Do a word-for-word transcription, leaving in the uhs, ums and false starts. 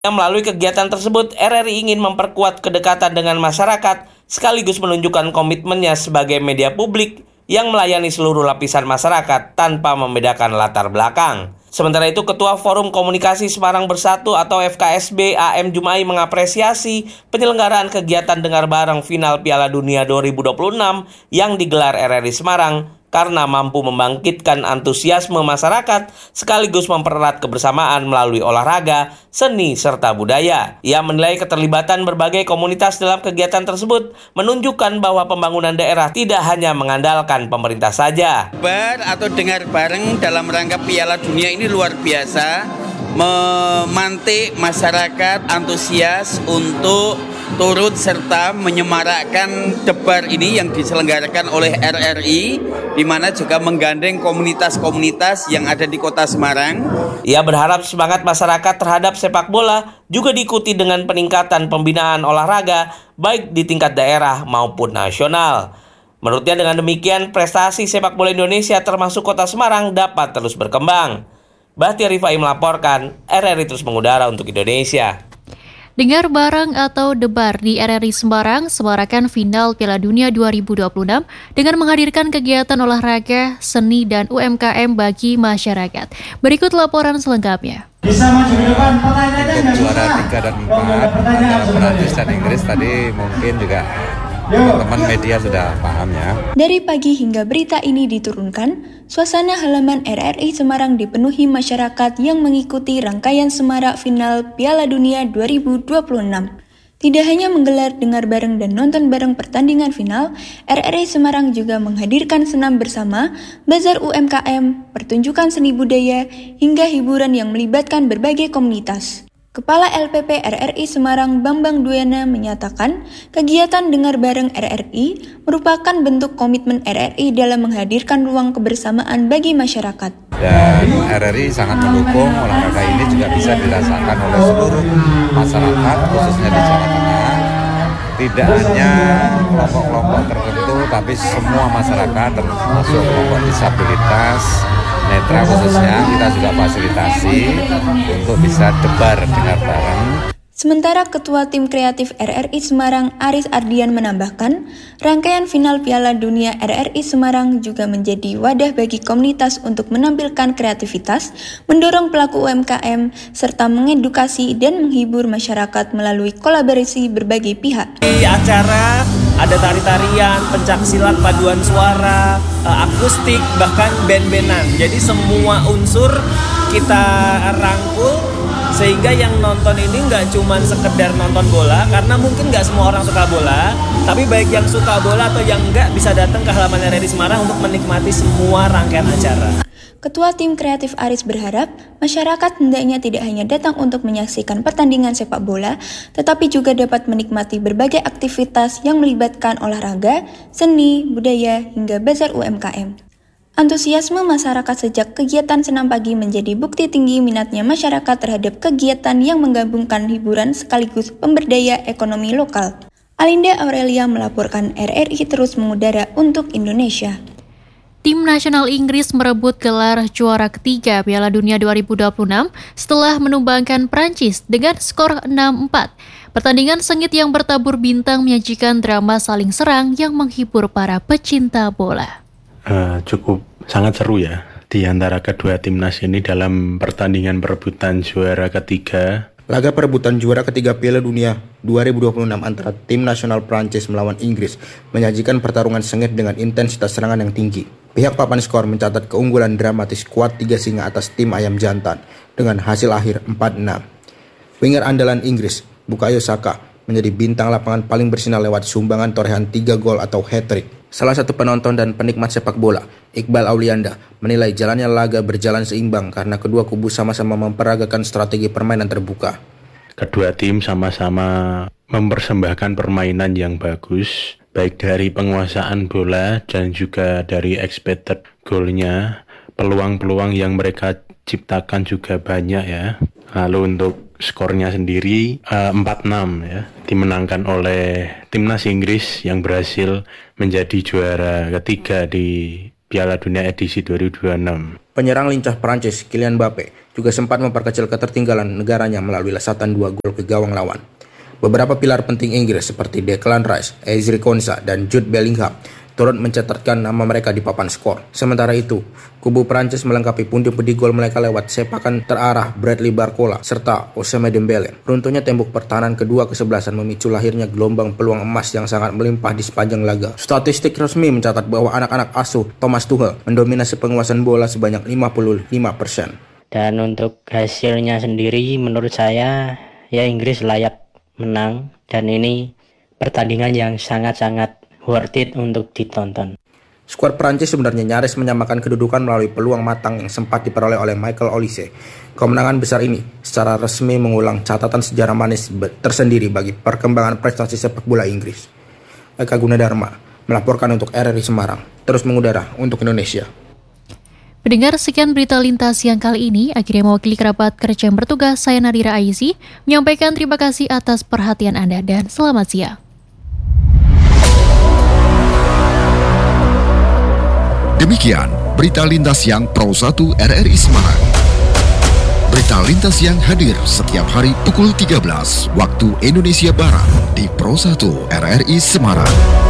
Melalui kegiatan tersebut, R R I ingin memperkuat kedekatan dengan masyarakat sekaligus menunjukkan komitmennya sebagai media publik yang melayani seluruh lapisan masyarakat tanpa membedakan latar belakang. Sementara itu, Ketua Forum Komunikasi Semarang Bersatu atau F K S B A M Jumai mengapresiasi penyelenggaraan kegiatan dengar bareng final Piala Dunia dua ribu dua puluh enam yang digelar R R I Semarang karena mampu membangkitkan antusiasme masyarakat sekaligus mempererat kebersamaan melalui olahraga, seni, serta budaya. Ia menilai keterlibatan berbagai komunitas dalam kegiatan tersebut menunjukkan bahwa pembangunan daerah tidak hanya mengandalkan pemerintah saja. Bar atau dengar bareng dalam rangka Piala Dunia ini luar biasa, memantik masyarakat antusias untuk turut serta menyemarakkan debar ini yang diselenggarakan oleh R R I, di mana juga menggandeng komunitas-komunitas yang ada di Kota Semarang. Ia berharap semangat masyarakat terhadap sepak bola juga diikuti dengan peningkatan pembinaan olahraga baik di tingkat daerah maupun nasional. Menurutnya dengan demikian prestasi sepak bola Indonesia termasuk Kota Semarang dapat terus berkembang. Bahtiar Rifai melaporkan, R R I terus mengudara untuk Indonesia. Dengar bareng atau debar di R R I Semarang semarakan final Piala Dunia dua ribu dua puluh enam dengan menghadirkan kegiatan olahraga, seni, dan U M K M bagi masyarakat. Berikut laporan selengkapnya. Bisa maju ke depan, pertanyaannya untuk juara tiga dan empat antara Perancis dan Inggris tadi mungkin juga teman-teman media sudah paham ya. Dari pagi hingga berita ini diturunkan, suasana halaman R R I Semarang dipenuhi masyarakat yang mengikuti rangkaian semarak final Piala Dunia dua ribu dua puluh enam. Tidak hanya menggelar dengar bareng dan nonton bareng pertandingan final, R R I Semarang juga menghadirkan senam bersama, bazar U M K M, pertunjukan seni budaya, hingga hiburan yang melibatkan berbagai komunitas. Kepala L P P R R I Semarang Bambang Dwiana menyatakan kegiatan dengar bareng R R I merupakan bentuk komitmen R R I dalam menghadirkan ruang kebersamaan bagi masyarakat. Dan R R I sangat mendukung olahraga ini juga bisa dirasakan oleh seluruh masyarakat khususnya di Jawa Tengah. Tidak hanya kelompok-kelompok tertentu tapi semua masyarakat termasuk kelompok disabilitas, netra khususnya kita juga fasilitasi untuk bisa debar dengar bareng. Sementara Ketua Tim Kreatif R R I Semarang Aris Ardian menambahkan, rangkaian final Piala Dunia R R I Semarang juga menjadi wadah bagi komunitas untuk menampilkan kreativitas, mendorong pelaku U M K M, serta mengedukasi dan menghibur masyarakat melalui kolaborasi berbagai pihak. Di acara ada tari-tarian, pencaksilat, paduan suara, akustik, bahkan band-bandan. Jadi semua unsur kita rangkul sehingga yang nonton ini nggak cuma sekedar nonton bola, karena mungkin nggak semua orang suka bola, tapi baik yang suka bola atau yang nggak bisa datang ke halaman R R I Semarang untuk menikmati semua rangkaian acara. Ketua Tim Kreatif Aris berharap masyarakat hendaknya tidak hanya datang untuk menyaksikan pertandingan sepak bola, tetapi juga dapat menikmati berbagai aktivitas yang melibatkan olahraga, seni, budaya, hingga bazar U M K M. Antusiasme masyarakat sejak kegiatan senam pagi menjadi bukti tinggi minatnya masyarakat terhadap kegiatan yang menggabungkan hiburan sekaligus pemberdaya ekonomi lokal. Alinda Aurelia melaporkan R R I terus mengudara untuk Indonesia. Tim nasional Inggris merebut gelar juara ketiga Piala Dunia dua ribu dua puluh enam setelah menumbangkan Prancis dengan skor enam empat. Pertandingan sengit yang bertabur bintang menyajikan drama saling serang yang menghibur para pecinta bola. Uh, cukup sangat seru ya di antara kedua timnas ini dalam pertandingan perebutan juara ketiga. Laga perebutan juara ketiga Piala Dunia dua ribu dua puluh enam antara tim nasional Prancis melawan Inggris menyajikan pertarungan sengit dengan intensitas serangan yang tinggi. Pihak papan skor mencatat keunggulan dramatis skuad tiga singa atas tim Ayam Jantan dengan hasil akhir empat enam. Winger andalan Inggris, Bukayo Saka, menjadi bintang lapangan paling bersinar lewat sumbangan torehan tiga gol atau hat-trick. Salah satu penonton dan penikmat sepak bola, Iqbal Aulianda, menilai jalannya laga berjalan seimbang karena kedua kubu sama-sama memperagakan strategi permainan terbuka. Kedua tim sama-sama mempersembahkan permainan yang bagus, baik dari penguasaan bola dan juga dari expected goalnya. Peluang-peluang yang mereka ciptakan juga banyak ya. Lalu untuk skornya sendiri uh, empat enam ya, dimenangkan oleh timnas Inggris yang berhasil menjadi juara ketiga di Piala Dunia edisi dua ribu dua puluh enam. Penyerang lincah Prancis Kylian Mbappe juga sempat memperkecil ketertinggalan negaranya melalui lesatan dua gol ke gawang lawan. Beberapa pilar penting Inggris seperti Declan Rice, Ezri Konsa, dan Jude Bellingham turut mencatatkan nama mereka di papan skor. Sementara itu, kubu Prancis melengkapi pundi-pundi gol mereka lewat sepakan terarah Bradley Barcola serta Ousmane Dembele. Runtuhnya tembok pertahanan kedua kesebelasan memicu lahirnya gelombang peluang emas yang sangat melimpah di sepanjang laga. Statistik resmi mencatat bahwa anak-anak asuh Thomas Tuchel mendominasi penguasaan bola sebanyak lima puluh lima persen. Dan untuk hasilnya sendiri menurut saya ya Inggris layak menang, dan ini pertandingan yang sangat-sangat worth it untuk ditonton. Skuad Prancis sebenarnya nyaris menyamakan kedudukan melalui peluang matang yang sempat diperoleh oleh Michael Olise. Kemenangan besar ini secara resmi mengulang catatan sejarah manis tersendiri bagi perkembangan prestasi sepak bola Inggris. Eka Gunadarma melaporkan untuk R R I Semarang, terus mengudara untuk Indonesia. Pendengar, sekian berita lintas yang kali ini. Akhirnya mewakili kerabat kerja yang bertugas, saya Nadira Aizi menyampaikan terima kasih atas perhatian Anda dan selamat siang. Demikian berita lintas yang Pro satu R R I Semarang. Berita lintas yang hadir setiap hari pukul tiga belas waktu Indonesia Barat di Pro satu R R I Semarang.